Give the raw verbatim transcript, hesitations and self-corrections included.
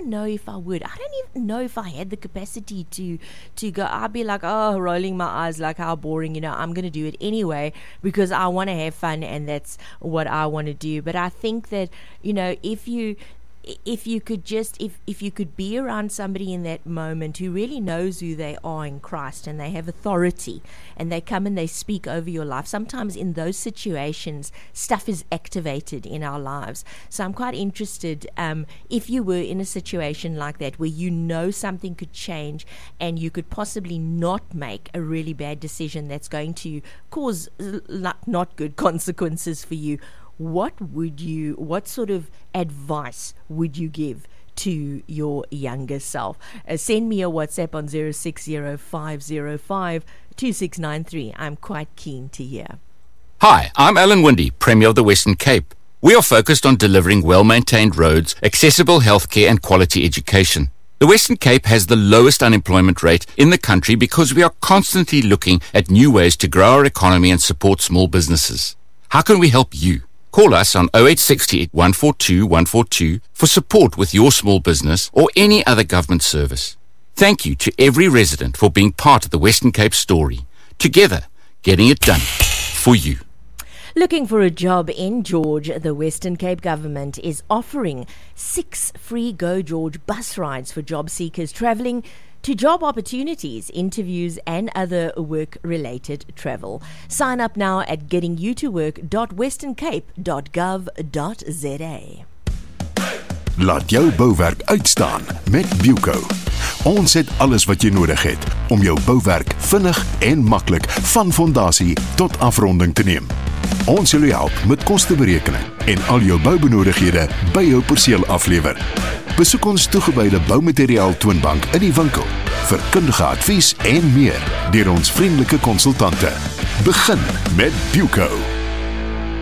don't know if I would. I don't even know if I had the capacity to to go. I'd be like, oh, rolling my eyes, like how boring, you know, I'm going to do it anyway because I want to have fun and that's what I want to do. But I think that, you know, if you if you could just if if you could be around somebody in that moment who really knows who they are in Christ and they have authority and they come and they speak over your life, sometimes in those situations stuff is activated in our lives. So I'm quite interested um if you were in a situation like that where you know something could change and you could possibly not make a really bad decision that's going to cause not good consequences for you. What would you, what sort of advice would you give to your younger self? Uh, send me a WhatsApp on zero six zero five zero five two six nine three. I'm quite keen to hear. Hi, I'm Alan Windy, Premier of the Western Cape. We are focused on delivering well-maintained roads, accessible healthcare and quality education. The Western Cape has the lowest unemployment rate in the country because we are constantly looking at new ways to grow our economy and support small businesses. How can we help you? Call us on oh eight six eight, one four two, one four two for support with your small business or any other government service. Thank you to every resident for being part of the Western Cape story. Together, getting it done for you. Looking for a job in George, the Western Cape government is offering six free Go George bus rides for job seekers travelling to job opportunities, interviews and other work-related travel. Sign up now at getting you to work dot western cape dot gov dot za. Laat jou bouwerk uitstaan met Buco. Ons het alles wat jy nodig het om jou bouwerk vinnig en maklik van fondasie tot afronding te neem. Ons sal jou help met kosteberekening en al jou boubenodigdhede by jou perseel aflewer. Besoek ons toegewyde boumateriaal toonbank in die winkel vir kundige advies en meer deur ons vriendelike konsultante. Begin met Buco.